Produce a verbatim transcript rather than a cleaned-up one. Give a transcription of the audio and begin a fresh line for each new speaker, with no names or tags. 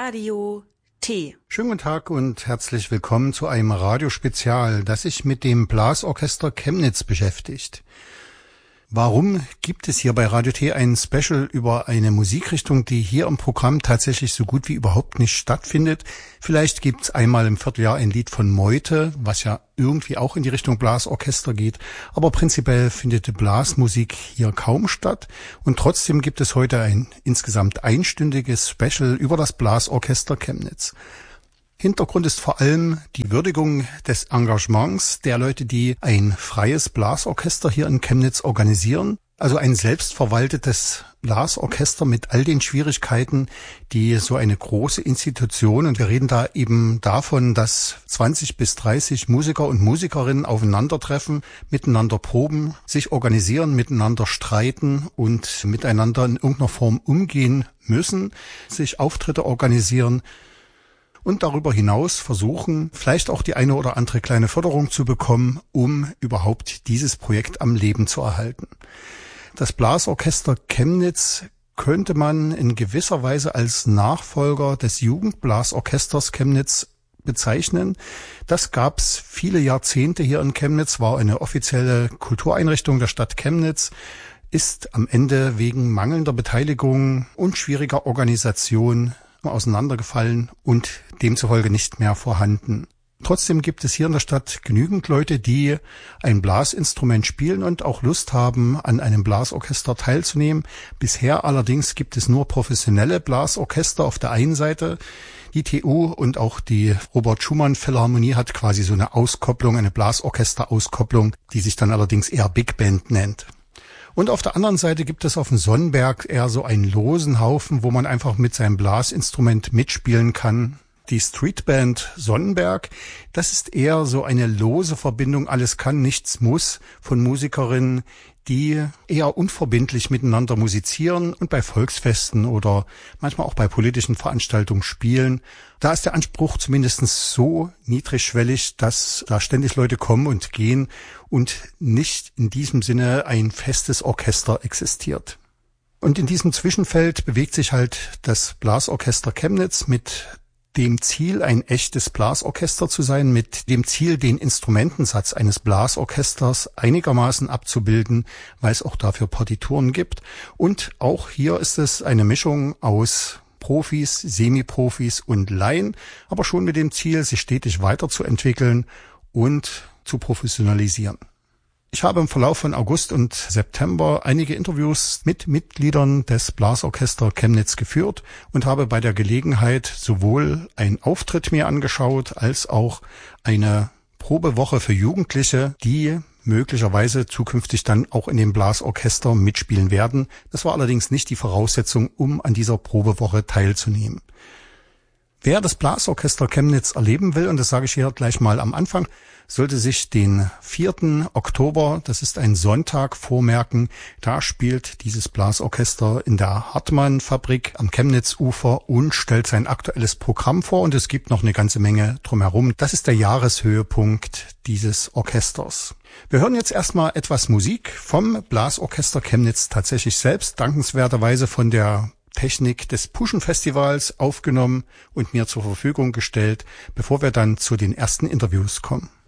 Radio T.
Schönen guten Tag und herzlich willkommen zu einem Radiospezial, das sich mit dem Blasorchester Chemnitz beschäftigt. Warum gibt es hier bei Radio T ein Special über eine Musikrichtung, die hier im Programm tatsächlich so gut wie überhaupt nicht stattfindet? Vielleicht gibt's einmal im Vierteljahr ein Lied von Meute, was ja irgendwie auch in die Richtung Blasorchester geht, aber prinzipiell findet die Blasmusik hier kaum statt und trotzdem gibt es heute ein insgesamt einstündiges Special über das Blasorchester Chemnitz. Hintergrund ist vor allem die Würdigung des Engagements der Leute, die ein freies Blasorchester hier in Chemnitz organisieren. Also ein selbstverwaltetes Blasorchester mit all den Schwierigkeiten, die so eine große Institution, und wir reden da eben davon, dass zwanzig bis dreißig Musiker und Musikerinnen aufeinandertreffen, miteinander proben, sich organisieren, miteinander streiten und miteinander in irgendeiner Form umgehen müssen, sich Auftritte organisieren und darüber hinaus versuchen, vielleicht auch die eine oder andere kleine Förderung zu bekommen, um überhaupt dieses Projekt am Leben zu erhalten. Das Blasorchester Chemnitz könnte man in gewisser Weise als Nachfolger des Jugendblasorchesters Chemnitz bezeichnen. Das gab's viele Jahrzehnte hier in Chemnitz, war eine offizielle Kultureinrichtung der Stadt Chemnitz, ist am Ende wegen mangelnder Beteiligung und schwieriger Organisation auseinandergefallen und demzufolge nicht mehr vorhanden. Trotzdem gibt es hier in der Stadt genügend Leute, die ein Blasinstrument spielen und auch Lust haben, an einem Blasorchester teilzunehmen. Bisher allerdings gibt es nur professionelle Blasorchester auf der einen Seite. Die T U und auch die Robert Schumann Philharmonie hat quasi so eine Auskopplung, eine Blasorchester-Auskopplung, die sich dann allerdings eher Big Band nennt. Und auf der anderen Seite gibt es auf dem Sonnenberg eher so einen losen Haufen, wo man einfach mit seinem Blasinstrument mitspielen kann. Die Streetband Sonnenberg, das ist eher so eine lose Verbindung, alles kann, nichts muss, von Musikerinnen, die eher unverbindlich miteinander musizieren und bei Volksfesten oder manchmal auch bei politischen Veranstaltungen spielen. Da ist der Anspruch zumindest so niedrigschwellig, dass da ständig Leute kommen und gehen und nicht in diesem Sinne ein festes Orchester existiert. Und in diesem Zwischenfeld bewegt sich halt das Blasorchester Chemnitz mit dem Ziel, ein echtes Blasorchester zu sein, mit dem Ziel, den Instrumentensatz eines Blasorchesters einigermaßen abzubilden, weil es auch dafür Partituren gibt. Und auch hier ist es eine Mischung aus Profis, Semiprofis und Laien, aber schon mit dem Ziel, sich stetig weiterzuentwickeln und zu professionalisieren. Ich habe im Verlauf von August und September einige Interviews mit Mitgliedern des Blasorchester Chemnitz geführt und habe bei der Gelegenheit sowohl einen Auftritt mir angeschaut, als auch eine Probewoche für Jugendliche, die möglicherweise zukünftig dann auch in dem Blasorchester mitspielen werden. Das war allerdings nicht die Voraussetzung, um an dieser Probewoche teilzunehmen. Wer das Blasorchester Chemnitz erleben will, und das sage ich hier gleich mal am Anfang, sollte sich den vierten Oktober, das ist ein Sonntag, vormerken. Da spielt dieses Blasorchester in der Hartmann-Fabrik am Chemnitz-Ufer und stellt sein aktuelles Programm vor. Und es gibt noch eine ganze Menge drumherum. Das ist der Jahreshöhepunkt dieses Orchesters. Wir hören jetzt erstmal etwas Musik vom Blasorchester Chemnitz tatsächlich selbst, dankenswerterweise von der Technik des Puschen-Festivals aufgenommen und mir zur Verfügung gestellt, bevor wir dann zu den ersten Interviews kommen.